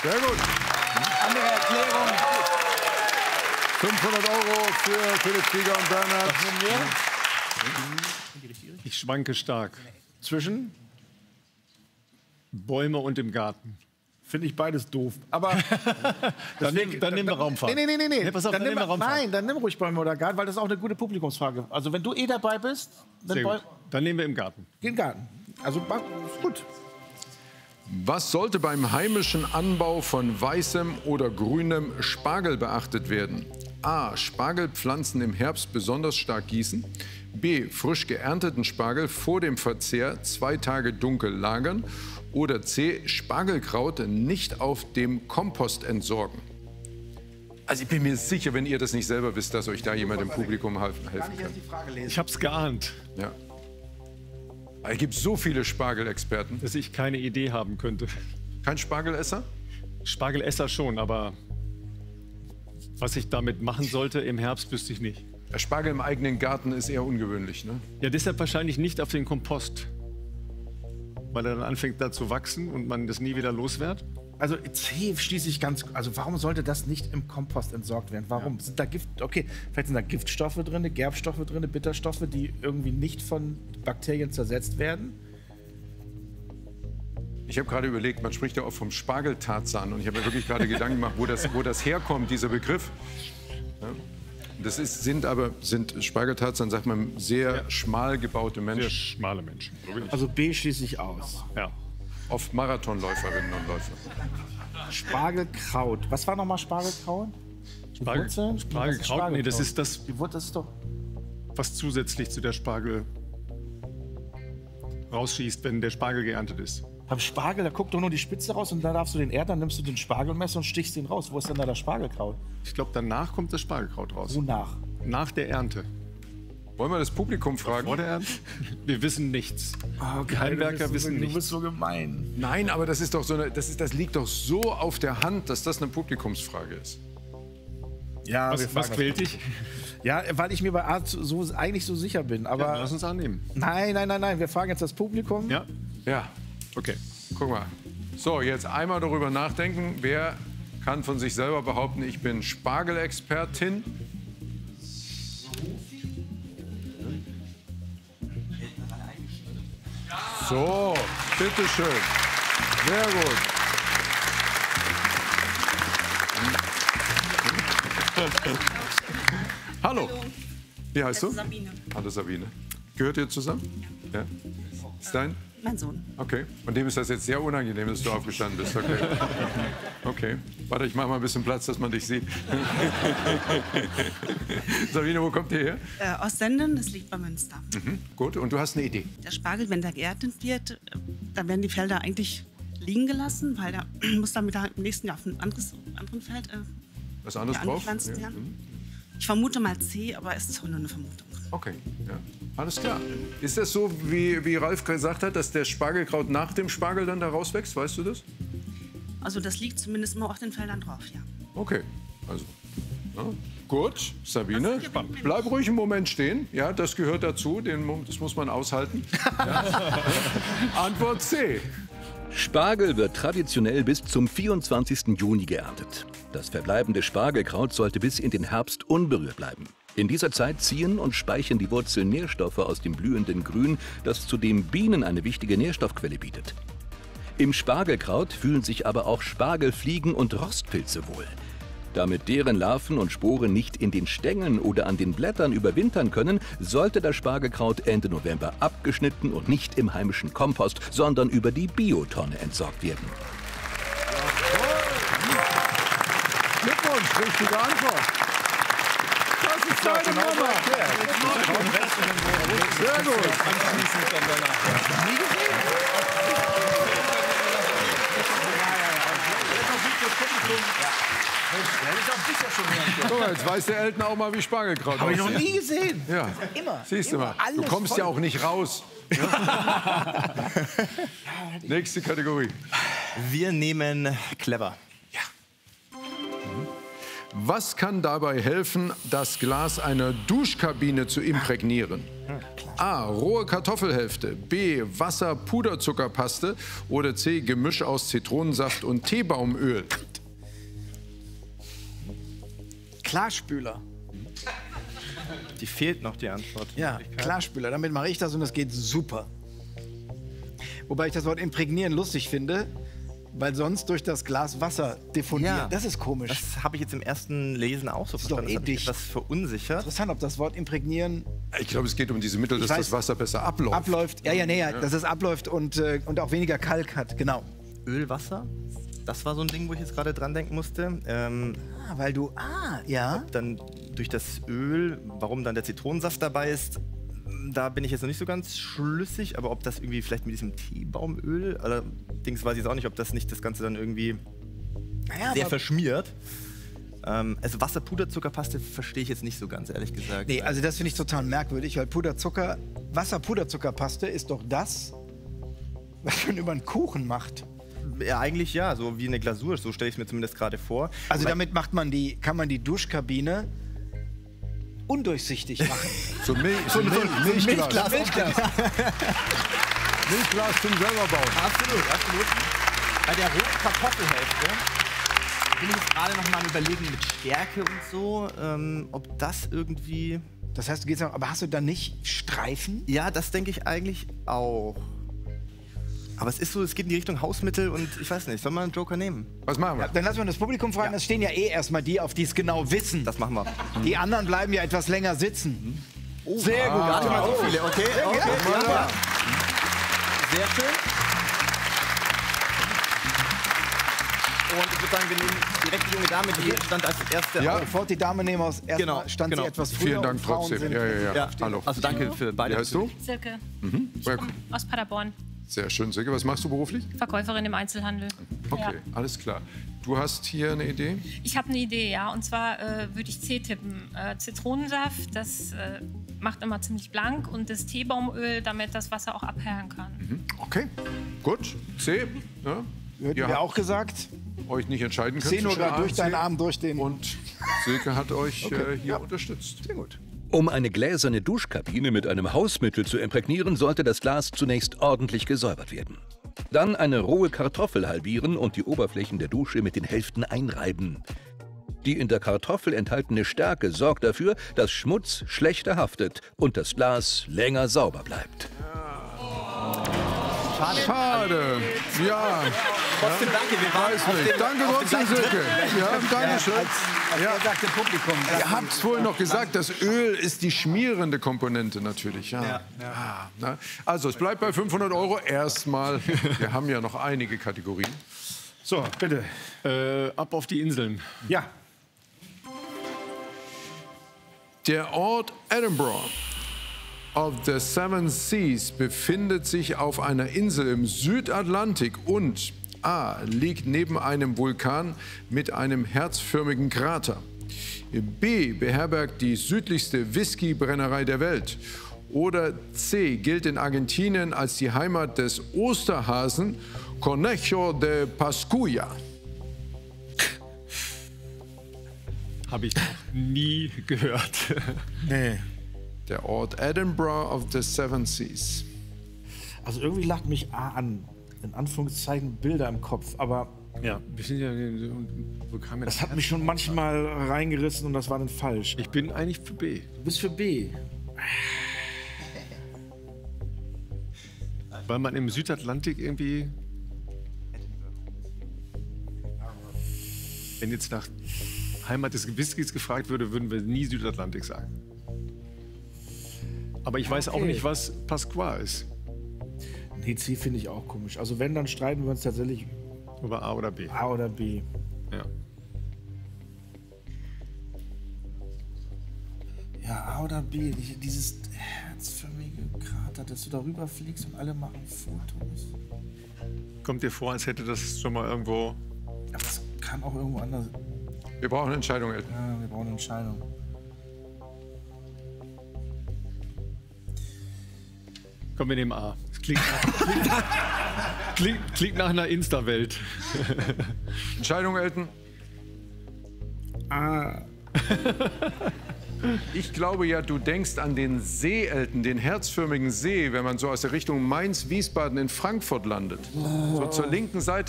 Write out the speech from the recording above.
Sehr gut. Andere Erklärung. 500 € für Philipp Krieger und Bernhard. Ich schwanke stark. Zwischen? Bäume und im Garten. Finde ich beides doof. Aber Dann nehmen wir Raumfahrt. Nee. Nee, pass auf, dann nehmen wir Raumfahrt. Nein, dann nimm ruhig Bäume oder Garten, weil das ist auch eine gute Publikumsfrage. Also wenn du dabei bist, dann Sehr gut. Dann nehmen wir im Garten. geh in den Garten. Also ist gut. Was sollte beim heimischen Anbau von weißem oder grünem Spargel beachtet werden? A. Spargelpflanzen im Herbst besonders stark gießen. B. Frisch geernteten Spargel vor dem Verzehr 2 Tage dunkel lagern. Oder C. Spargelkraut nicht auf dem Kompost entsorgen. Also ich bin mir sicher, wenn ihr das nicht selber wisst, dass euch da jemand im Publikum helfen kann. Ich hab's geahnt, Ja. Es gibt so viele Spargelexperten. dass ich keine Idee haben könnte. Kein Spargelesser? Spargelesser schon, aber was ich damit machen sollte im Herbst, wüsste ich nicht. Der Spargel im eigenen Garten ist eher ungewöhnlich, ne? Ja, deshalb wahrscheinlich nicht auf den Kompost. Weil er dann anfängt da zu wachsen und man das nie wieder los wird. Also C schließe ich ganz. Also warum sollte das nicht im Kompost entsorgt werden? Warum? Sind da okay, vielleicht sind da Giftstoffe drin, Gerbstoffe drin, Bitterstoffe, die irgendwie nicht von Bakterien zersetzt werden? Ich habe gerade überlegt, man spricht ja oft vom Spargeltarzan und ich habe mir wirklich gerade Gedanken gemacht, wo das herkommt, dieser Begriff. Ja. Das sind Spargeltarzan, sagt man, sehr schmal gebaute Sehr Menschen. schmale Menschen. So bin ich. Also B schließe ich aus. Ja. Oft Marathonläuferinnen und Läufer. Spargelkraut. Was war nochmal Spargelkraut? Die Wurzeln? Spargelkraut? Nee, das ist das, Die Wurzel, das ist doch. was zusätzlich zu der Spargel rausschießt, wenn der Spargel geerntet ist. Beim Spargel, da guckt doch nur die Spitze raus und da darfst du den Erd, dann nimmst du den Spargelmesser und stichst den raus. Wo ist denn da das Spargelkraut? Ich glaube, danach kommt das Spargelkraut raus. Wonach? Nach der Ernte. Wollen wir das Publikum fragen? Vor der Ernte? Wir wissen nichts. Die Heimwerker wissen Du nichts. bist so gemein. Nein, aber das ist doch so das liegt doch so auf der Hand, dass das eine Publikumsfrage ist. Ja, Was quält dich? Ja, weil ich mir bei A eigentlich so sicher bin. Aber Ja, lass uns annehmen. nein. Wir fragen jetzt das Publikum. Ja? Ja, Okay. guck mal. So, jetzt einmal darüber nachdenken, wer kann von sich selber behaupten, ich bin Spargelexpertin. So, bitteschön. Sehr gut. Hallo. Wie heißt du? Sabine. Hallo Sabine. Gehört ihr zusammen? Ja. Ist dein? Mein Sohn. Okay. Und dem ist das jetzt sehr unangenehm, dass du aufgestanden bist. Okay. Okay. Warte, ich mache mal ein bisschen Platz, dass man dich sieht. Sabine, wo kommt ihr her? Ostsenden, das liegt bei Münster. Gut. Und du hast eine Idee. Der Spargel, wenn der geerntet wird, da werden die Felder eigentlich liegen gelassen, weil da muss dann mit im nächsten Jahr auf ein anderen Feld Was anderes drauf? angepflanzt Ja. werden. Ich vermute mal C, aber es ist auch nur eine Vermutung. Okay. Ja. Alles klar. Ist das so, wie Ralf gesagt hat, dass der Spargelkraut nach dem Spargel dann da rauswächst? Weißt du das? Also das liegt zumindest immer auf den Feldern drauf, ja. Okay. Also. Ja. Gut, Sabine, Das ist bleib ruhig einen Moment stehen. Ja, das gehört dazu. Das muss man aushalten. Ja. Antwort C. Spargel wird traditionell bis zum 24. Juni geerntet. Das verbleibende Spargelkraut sollte bis in den Herbst unberührt bleiben. In dieser Zeit ziehen und speichern die Wurzeln Nährstoffe aus dem blühenden Grün, das zudem Bienen eine wichtige Nährstoffquelle bietet. Im Spargelkraut fühlen sich aber auch Spargelfliegen und Rostpilze wohl. Damit deren Larven und Sporen nicht in den Stängeln oder an den Blättern überwintern können, sollte das Spargelkraut Ende November abgeschnitten und nicht im heimischen Kompost, sondern über die Biotonne entsorgt werden. Glückwunsch, richtige Antwort. Das ist deine Nummer. Sehr gut. Nie gesehen? Guck mal, jetzt weiß der Eltner auch mal, wie Spargelkraut Habe ich noch aussieht. nie gesehen. Ja. Immer. Siehst du mal, du Alles kommst voll. ja auch nicht raus. Nächste Kategorie. Wir nehmen clever. Was kann dabei helfen, das Glas einer Duschkabine zu imprägnieren? Klar. A. Rohe Kartoffelhälfte. B. Wasser-Puderzuckerpaste. Oder C. Gemisch aus Zitronensaft und Teebaumöl. Klarspüler. Die fehlt noch, die Antwort. Ja, Klarspüler. Damit mache ich das und das geht super. Wobei ich das Wort imprägnieren lustig finde, weil sonst durch das Glas Wasser diffundiert. Ja. Das ist komisch. Das habe ich jetzt im ersten Lesen auch so ist doch verstanden. Das hat mich dicht. etwas verunsichert. Interessant, ob das Wort imprägnieren Ich glaube, es geht um diese Mittel, dass weiß. das Wasser besser abläuft. abläuft. Ja, dass es abläuft und auch weniger Kalk hat. Genau. Ölwasser, das war so ein Ding, wo ich jetzt gerade dran denken musste. Weil du, ja. Dann durch das Öl, warum dann der Zitronensaft dabei ist, da bin ich jetzt noch nicht so ganz schlüssig, aber ob das irgendwie vielleicht mit diesem Teebaumöl, allerdings weiß ich jetzt auch nicht, ob das nicht das Ganze dann irgendwie sehr verschmiert. Also Wasser-Puderzuckerpaste verstehe ich jetzt nicht so ganz, ehrlich gesagt. Nee, also das finde ich total merkwürdig, weil Wasser-Puderzuckerpaste ist doch das, was man über einen Kuchen macht. Ja, eigentlich ja, so wie eine Glasur, so stelle ich es mir zumindest gerade vor. Also damit kann man die Duschkabine undurchsichtig machen. So Milchglas. Milchglas. Milchglas zum selber bauen. Absolut, absolut. Bei der roten Kartoffelhälfte bin ich jetzt gerade noch mal am Überlegen mit Stärke und so, ob das irgendwie... Das heißt, du gehst aber hast du dann nicht Streifen? Ja, das denke ich eigentlich auch. Aber es ist so, es geht in die Richtung Hausmittel und ich weiß nicht, soll man einen Joker nehmen? Was machen wir? Dann lassen wir das Publikum fragen. Das stehen ja erstmal die, auf die es genau wissen. Das machen wir. Die anderen bleiben ja etwas länger sitzen. Sehr gut, gar nicht mal so viele. Okay, okay. Ja. Sehr schön. Und ich würde sagen, wir nehmen direkt die junge Dame, die stand als erste Ja. auf. Bevor die Dame nehmen aus erstmal stand sie etwas früher. Vielen Dank und Frauen trotzdem. sind- Ja. Hallo. Also danke für beide. Wie heißt du? Silke Ja, cool. aus Paderborn, Sehr schön, Silke. Was machst du beruflich? Verkäuferin im Einzelhandel. Okay, Ja. alles klar. Du hast hier eine Idee? Ich habe eine Idee, ja. Und zwar würde ich C tippen. Zitronensaft, das macht immer ziemlich blank. Und das Teebaumöl, damit das Wasser auch abperlen kann. Okay, gut. C. Ja. Hätten Ihr wir habt auch gesagt. euch nicht entscheiden können. Seh nur zwischen gerade A durch und C. deinen Arm durch den. Und Silke hat euch hier unterstützt. Sehr gut. Um eine gläserne Duschkabine mit einem Hausmittel zu imprägnieren, sollte das Glas zunächst ordentlich gesäubert werden. Dann eine rohe Kartoffel halbieren und die Oberflächen der Dusche mit den Hälften einreiben. Die in der Kartoffel enthaltene Stärke sorgt dafür, dass Schmutz schlechter haftet und das Glas länger sauber bleibt. Schade. Ja. Trotzdem danke, wir waren Weiß nicht. Danke trotzdem, Silke. Ja, danke schön. Er sagt dem Publikum. Ihr habt es vorhin noch gesagt, das Öl ist die schmierende Komponente natürlich. Ja. Na? Also es bleibt bei 500 € erstmal. Wir haben ja noch einige Kategorien. So, bitte. Ab auf die Inseln. Ja. Der Ort Edinburgh of the Seven Seas befindet sich auf einer Insel im Südatlantik und A. liegt neben einem Vulkan mit einem herzförmigen Krater. B. beherbergt die südlichste Whiskybrennerei der Welt. Oder C. gilt in Argentinien als die Heimat des Osterhasen Conejo de Pascuya. Habe ich noch nie gehört. Nee. Der Ort Edinburgh of the Seven Seas. Also irgendwie lacht mich A an. In Anführungszeichen Bilder im Kopf. Aber Ja, wir sind ja wo kam das hat mich schon manchmal reingerissen und das war dann falsch. Ich bin eigentlich für B. Du bist für B. Weil man im Südatlantik irgendwie. Wenn jetzt nach Heimat des Whiskys gefragt würde, würden wir nie Südatlantik sagen. Aber ich weiß auch nicht, was Pasqua ist. Nee, C finde ich auch komisch. Also wenn, dann streiten wir uns tatsächlich Über A oder B. A oder B. Ja. Ja, A oder B. Dieses herzförmige Krater, dass du darüber fliegst und alle machen Fotos. Kommt dir vor, als hätte das schon mal irgendwo. Aber das kann auch irgendwo anders. Wir brauchen eine Entscheidung, Elton. Ja, wir brauchen eine Entscheidung. Komm, wir nehmen A. Es klingt nach einer Insta-Welt. Entscheidung, Elton. A. Ich glaube ja, du denkst an den Seeelten, den herzförmigen See, wenn man so aus der Richtung Mainz, Wiesbaden in Frankfurt landet. So zur linken Seite